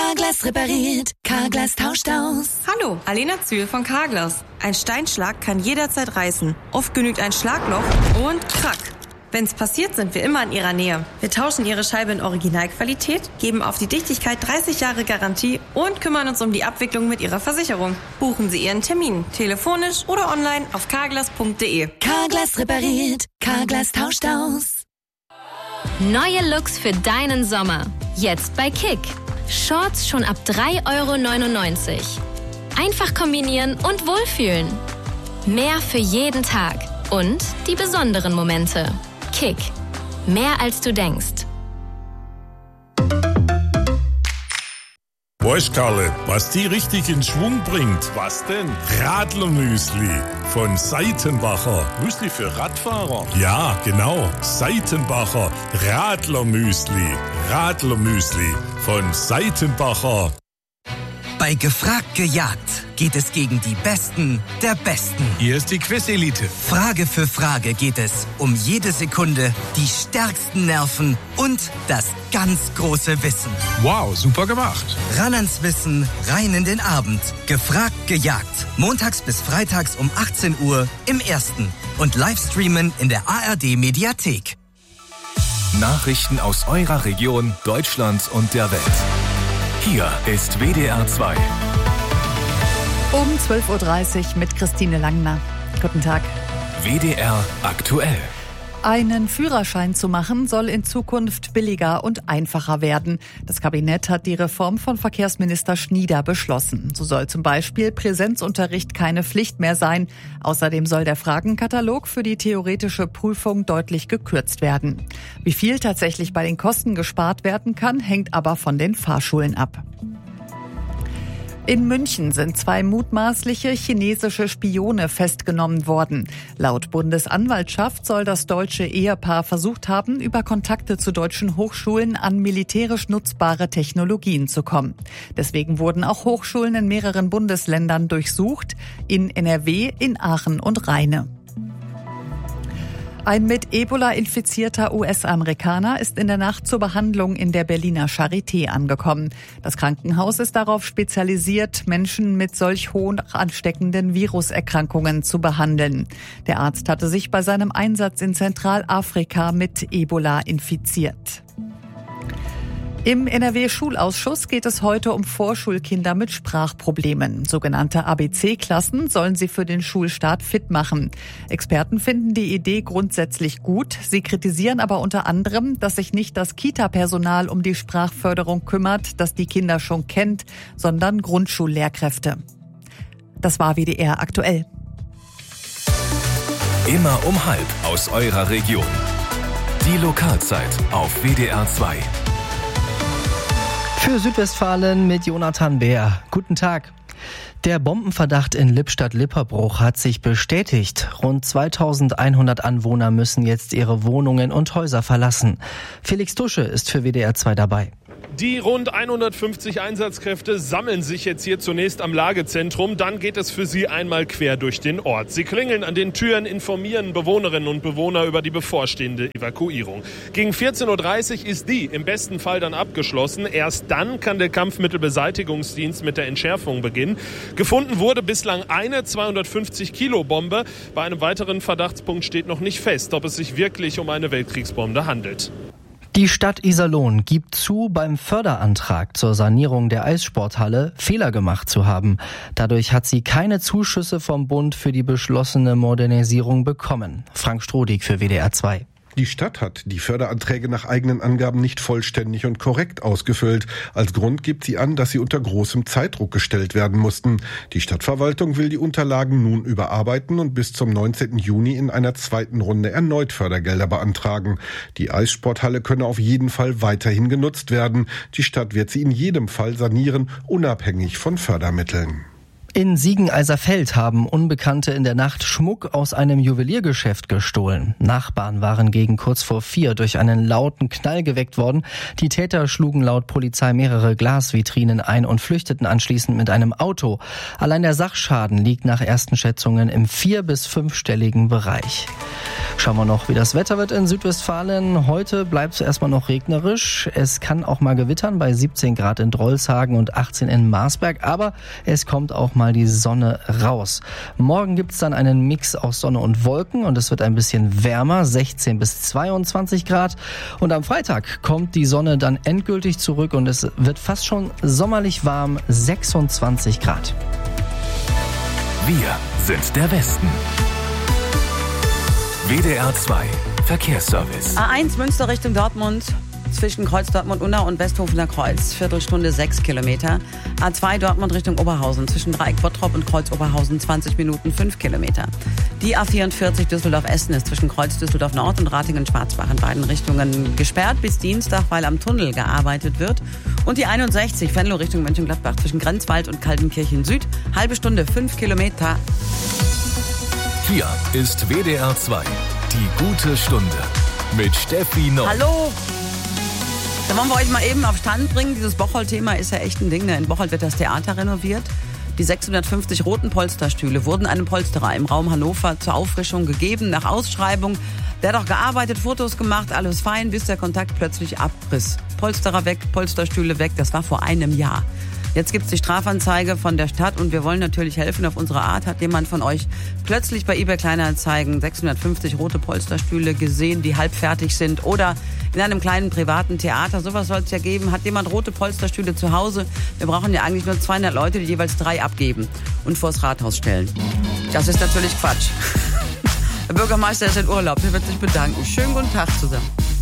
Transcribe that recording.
Carglass repariert, Carglass tauscht aus. Hallo, Alena Zühl von Carglass. Ein Steinschlag kann jederzeit reißen. Oft genügt ein Schlagloch und krack. Wenn's passiert, sind wir immer in Ihrer Nähe. Wir tauschen Ihre Scheibe in Originalqualität, geben auf die Dichtigkeit 30 Jahre Garantie und kümmern uns um die Abwicklung mit Ihrer Versicherung. Buchen Sie Ihren Termin, telefonisch oder online auf carglass.de. Carglass repariert, Carglass tauscht aus. Neue Looks für deinen Sommer. Jetzt bei Kick. Shorts schon ab 3,99 €. Einfach kombinieren und wohlfühlen. Mehr für jeden Tag. Und die besonderen Momente. Kick. Mehr als du denkst. Weißt Karle, was die richtig in Schwung bringt? Was denn? Radlermüsli von Seitenbacher. Müsli für Radfahrer? Ja, genau. Seitenbacher Radlermüsli. Radlermüsli von Seitenbacher. Bei Gefragt gejagt geht es gegen die Besten der Besten. Hier ist die Quiz-Elite. Frage für Frage geht es um jede Sekunde, die stärksten Nerven und das ganz große Wissen. Wow, super gemacht. Ran ans Wissen, rein in den Abend. Gefragt gejagt. Montags bis freitags um 18 Uhr im Ersten. Und Livestreamen in der ARD-Mediathek. Nachrichten aus eurer Region, Deutschland und der Welt. Hier ist WDR 2. Um 12.30 Uhr mit Christine Langner. Guten Tag. WDR aktuell. Einen Führerschein zu machen soll in Zukunft billiger und einfacher werden. Das Kabinett hat die Reform von Verkehrsminister Schnieder beschlossen. So soll zum Beispiel Präsenzunterricht keine Pflicht mehr sein. Außerdem soll der Fragenkatalog für die theoretische Prüfung deutlich gekürzt werden. Wie viel tatsächlich bei den Kosten gespart werden kann, hängt aber von den Fahrschulen ab. In München sind 2 mutmaßliche chinesische Spione festgenommen worden. Laut Bundesanwaltschaft soll das deutsche Ehepaar versucht haben, über Kontakte zu deutschen Hochschulen an militärisch nutzbare Technologien zu kommen. Deswegen wurden auch Hochschulen in mehreren Bundesländern durchsucht, in NRW, in Aachen und Rheine. Ein mit Ebola infizierter US-Amerikaner ist in der Nacht zur Behandlung in der Berliner Charité angekommen. Das Krankenhaus ist darauf spezialisiert, Menschen mit solch hoch ansteckenden Viruserkrankungen zu behandeln. Der Arzt hatte sich bei seinem Einsatz in Zentralafrika mit Ebola infiziert. Im NRW-Schulausschuss geht es heute um Vorschulkinder mit Sprachproblemen. Sogenannte ABC-Klassen sollen sie für den Schulstart fit machen. Experten finden die Idee grundsätzlich gut. Sie kritisieren aber unter anderem, dass sich nicht das Kita-Personal um die Sprachförderung kümmert, das die Kinder schon kennt, sondern Grundschullehrkräfte. Das war WDR aktuell. Immer um 12:30 aus eurer Region. Die Lokalzeit auf WDR 2. Für Südwestfalen mit Jonathan Bär. Guten Tag. Der Bombenverdacht in Lippstadt-Lipperbruch hat sich bestätigt. Rund 2100 Anwohner müssen jetzt ihre Wohnungen und Häuser verlassen. Felix Tusche ist für WDR 2 dabei. Die rund 150 Einsatzkräfte sammeln sich jetzt hier zunächst am Lagezentrum. Dann geht es für sie einmal quer durch den Ort. Sie klingeln an den Türen, informieren Bewohnerinnen und Bewohner über die bevorstehende Evakuierung. Gegen 14.30 Uhr ist die im besten Fall dann abgeschlossen. Erst dann kann der Kampfmittelbeseitigungsdienst mit der Entschärfung beginnen. Gefunden wurde bislang eine 250-Kilo-Bombe. Bei einem weiteren Verdachtspunkt steht noch nicht fest, ob es sich wirklich um eine Weltkriegsbombe handelt. Die Stadt Iserlohn gibt zu, beim Förderantrag zur Sanierung der Eissporthalle Fehler gemacht zu haben. Dadurch hat sie keine Zuschüsse vom Bund für die beschlossene Modernisierung bekommen. Frank Strodig für WDR 2. Die Stadt hat die Förderanträge nach eigenen Angaben nicht vollständig und korrekt ausgefüllt. Als Grund gibt sie an, dass sie unter großem Zeitdruck gestellt werden mussten. Die Stadtverwaltung will die Unterlagen nun überarbeiten und bis zum 19. Juni in einer zweiten Runde erneut Fördergelder beantragen. Die Eissporthalle könne auf jeden Fall weiterhin genutzt werden. Die Stadt wird sie in jedem Fall sanieren, unabhängig von Fördermitteln. In Siegen-Eiserfeld haben Unbekannte in der Nacht Schmuck aus einem Juweliergeschäft gestohlen. Nachbarn waren gegen kurz vor 4 durch einen lauten Knall geweckt worden. Die Täter schlugen laut Polizei mehrere Glasvitrinen ein und flüchteten anschließend mit einem Auto. Allein der Sachschaden liegt nach ersten Schätzungen im 4- bis 5-stelligen Bereich. Schauen wir noch, wie das Wetter wird in Südwestfalen. Heute bleibt es erstmal noch regnerisch. Es kann auch mal gewittern bei 17 Grad in Drolshagen und 18 in Marsberg. Aber es kommt auch mal die Sonne raus. Morgen gibt es dann einen Mix aus Sonne und Wolken und es wird ein bisschen wärmer, 16 bis 22 Grad. Und am Freitag kommt die Sonne dann endgültig zurück und es wird fast schon sommerlich warm, 26 Grad. Wir sind der Westen. WDR 2 Verkehrsservice. A1 Münster Richtung Dortmund. Zwischen Kreuz Dortmund-Unna und Westhofener Kreuz. Viertelstunde 6 Kilometer. A2 Dortmund Richtung Oberhausen. Zwischen Dreieck Bottrop und Kreuz Oberhausen 20 Minuten 5 Kilometer. Die A44 Düsseldorf-Essen ist zwischen Kreuz Düsseldorf-Nord und Ratingen-Schwarzbach in beiden Richtungen gesperrt bis Dienstag, weil am Tunnel gearbeitet wird. Und die 61 Venlo Richtung Mönchengladbach zwischen Grenzwald und Kaltenkirchen Süd. Halbe Stunde 5 Kilometer. Hier ist WDR 2. Die gute Stunde mit Steffi Noll. Hallo! Da wollen wir euch mal eben auf Stand bringen. Dieses Bocholt-Thema ist ja echt ein Ding. In Bocholt wird das Theater renoviert. Die 650 roten Polsterstühle wurden einem Polsterer im Raum Hannover zur Auffrischung gegeben. Nach Ausschreibung, der hat auch gearbeitet, Fotos gemacht, alles fein, bis der Kontakt plötzlich abriss. Polsterer weg, Polsterstühle weg, das war vor einem Jahr. Jetzt gibt's die Strafanzeige von der Stadt und wir wollen natürlich helfen auf unsere Art. Hat jemand von euch plötzlich bei eBay Kleinanzeigen 650 rote Polsterstühle gesehen, die halb fertig sind oder in einem kleinen privaten Theater? Sowas soll es ja geben. Hat jemand rote Polsterstühle zu Hause? Wir brauchen ja eigentlich nur 200 Leute, die jeweils 3 abgeben und vors Rathaus stellen. Das ist natürlich Quatsch. Der Bürgermeister ist in Urlaub, der wird sich bedanken. Schönen guten Tag zusammen.